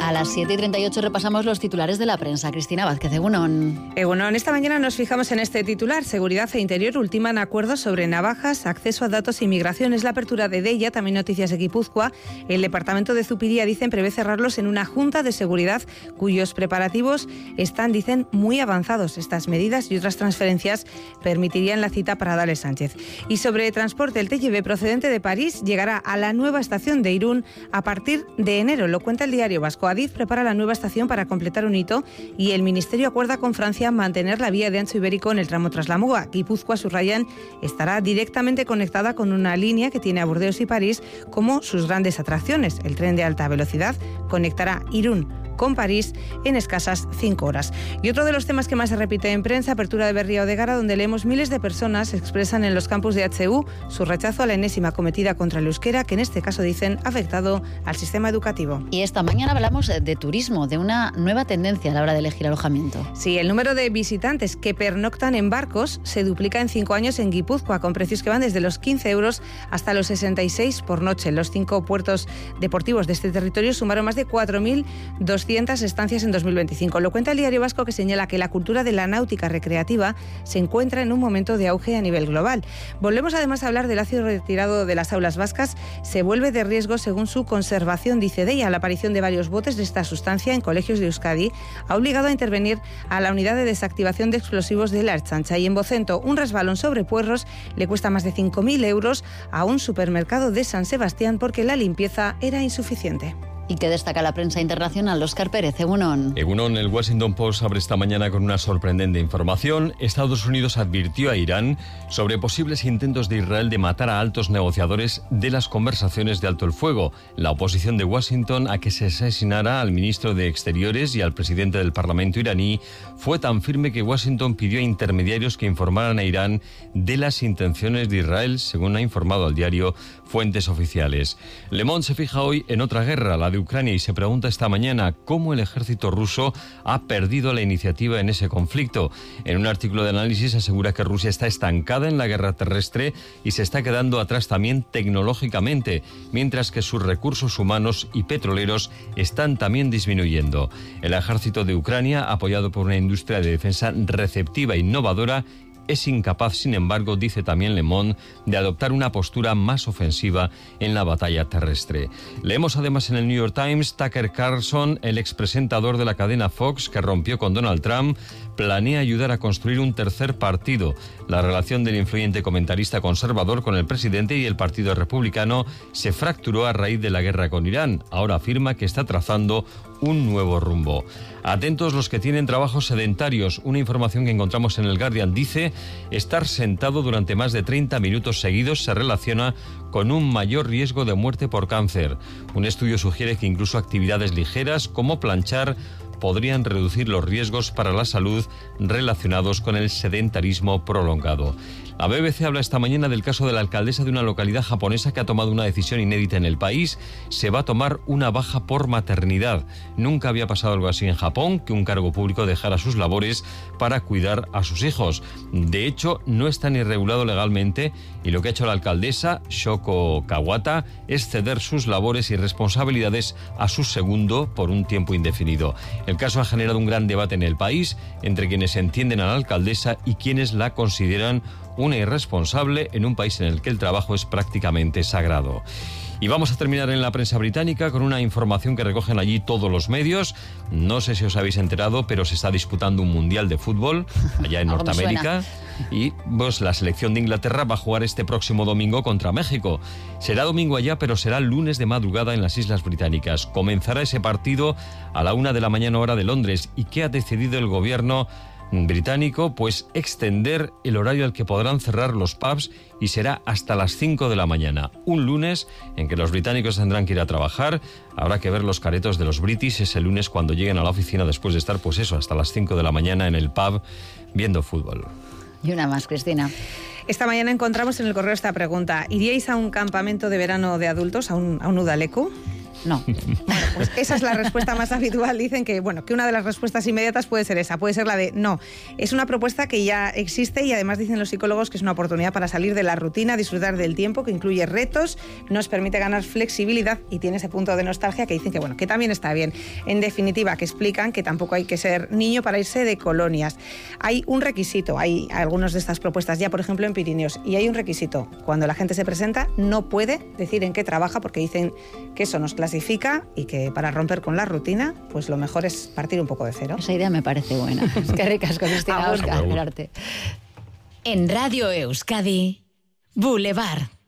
A las 7:38 repasamos los titulares de la prensa. Cristina Vázquez, Egunon. Egunon, esta mañana nos fijamos en este titular. Seguridad e Interior ultiman acuerdos sobre navajas, acceso a datos e inmigración. Es la apertura de Deia, también noticias de Guipúzcoa. El departamento de Zupiria, dicen, prevé cerrarlos en una junta de seguridad cuyos preparativos están, dicen, muy avanzados. Estas medidas y otras transferencias permitirían la cita para Adales Sánchez. Y sobre transporte, el TGV procedente de París llegará a la nueva estación de Irún a partir de enero. Lo cuenta el Diario Vasco. Adif prepara la nueva estación para completar un hito y el Ministerio acuerda con Francia mantener la vía de ancho ibérico en el tramo tras la Muga. Guipúzcoa, subrayan, estará directamente conectada con una línea que tiene a Burdeos y París como sus grandes atracciones. El tren de alta velocidad conectará Irún con París en escasas 5 horas. Y otro de los temas que más se repite en prensa, apertura de Berria de Gara, donde leemos miles de personas expresan en los campus de HU su rechazo a la enésima cometida contra el euskera, que en este caso, dicen, ha afectado al sistema educativo. Y esta mañana hablamos de turismo, de una nueva tendencia a la hora de elegir alojamiento. Sí, el número de visitantes que pernoctan en barcos se duplica en 5 años en Guipúzcoa, con precios que van desde los 15 euros hasta los 66 por noche. Los 5 puertos deportivos de este territorio sumaron más de 4.200 estancias en 2025. Lo cuenta el Diario Vasco, que señala que la cultura de la náutica recreativa se encuentra en un momento de auge a nivel global. Volvemos además a hablar del ácido retirado de las aulas vascas. Se vuelve de riesgo según su conservación, dice Deia. La aparición de varios botes de esta sustancia en colegios de Euskadi ha obligado a intervenir a la unidad de desactivación de explosivos de la Ertzaintza. Y en Vocento, un resbalón sobre puerros le cuesta más de 5.000 euros a un supermercado de San Sebastián porque la limpieza era insuficiente. ¿Y qué destaca la prensa internacional? Óscar Pérez, Egunon. Egunon, el Washington Post abre esta mañana con una sorprendente información. Estados Unidos advirtió a Irán sobre posibles intentos de Israel de matar a altos negociadores de las conversaciones de alto el fuego. La oposición de Washington a que se asesinara al ministro de Exteriores y al presidente del Parlamento iraní fue tan firme que Washington pidió a intermediarios que informaran a Irán de las intenciones de Israel, según ha informado al diario fuentes oficiales. Le Monde se fija hoy en otra guerra, la de Ucrania, y se pregunta esta mañana cómo el ejército ruso ha perdido la iniciativa en ese conflicto. En un artículo de análisis asegura que Rusia está estancada en la guerra terrestre y se está quedando atrás también tecnológicamente, mientras que sus recursos humanos y petroleros están también disminuyendo. El ejército de Ucrania, apoyado por una industria de defensa receptiva e innovadora, es incapaz, sin embargo, dice también Le Monde, de adoptar una postura más ofensiva en la batalla terrestre. Leemos además en el New York Times, Tucker Carlson, el expresentador de la cadena Fox, que rompió con Donald Trump, planea ayudar a construir un tercer partido. La relación del influyente comentarista conservador con el presidente y el Partido Republicano se fracturó a raíz de la guerra con Irán. Ahora afirma que está trazando un nuevo rumbo. Atentos los que tienen trabajos sedentarios. Una información que encontramos en el Guardian dice: estar sentado durante más de 30 minutos seguidos se relaciona con un mayor riesgo de muerte por cáncer. Un estudio sugiere que incluso actividades ligeras como planchar podrían reducir los riesgos para la salud relacionados con el sedentarismo prolongado. La BBC habla esta mañana del caso de la alcaldesa de una localidad japonesa que ha tomado una decisión inédita en el país. Se va a tomar una baja por maternidad. Nunca había pasado algo así en Japón, que un cargo público dejara sus labores para cuidar a sus hijos. De hecho, no está ni regulado legalmente, y lo que ha hecho la alcaldesa, Shoko Kawata, es ceder sus labores y responsabilidades a su segundo por un tiempo indefinido. El caso ha generado un gran debate en el país entre quienes entienden a la alcaldesa y quienes la consideran una irresponsable en un país en el que el trabajo es prácticamente sagrado. Y vamos a terminar en la prensa británica con una información que recogen allí todos los medios. No sé si os habéis enterado, pero se está disputando un mundial de fútbol allá en Norteamérica. Y pues la selección de Inglaterra va a jugar este próximo domingo contra México. Será domingo allá, pero será lunes de madrugada en las Islas Británicas. Comenzará ese partido a la 1 de la mañana hora de Londres. ¿Y qué ha decidido el gobierno británico? Pues extender el horario al que podrán cerrar los pubs, y será hasta las 5 de la mañana. Un lunes en que los británicos tendrán que ir a trabajar. Habrá que ver los caretos de los British ese lunes cuando lleguen a la oficina después de estar, pues eso, hasta las 5 de la mañana en el pub viendo fútbol. Y una más, Cristina. Esta mañana encontramos en el correo esta pregunta: ¿iríais a un campamento de verano de adultos, a un Udaleku? no. Bueno, pues esa es la respuesta más habitual. Dicen que, bueno, que una de las respuestas inmediatas puede ser esa, puede ser la de no. Es una propuesta que ya existe y además dicen los psicólogos que es una oportunidad para salir de la rutina, disfrutar del tiempo, que incluye retos, nos permite ganar flexibilidad y tiene ese punto de nostalgia que dicen que, bueno, que también está bien. En definitiva, que explican que tampoco hay que ser niño para irse de colonias. Hay un requisito, hay algunas de estas propuestas ya, por ejemplo, en Pirineos, y hay un requisito. Cuando la gente se presenta, no puede decir en qué trabaja, porque dicen que eso nos clasifica y que para romper con la rutina, pues lo mejor es partir un poco de cero. Esa idea me parece buena. Es que ricas, Cristina, Óscar, esperarte. En Radio Euskadi, Boulevard.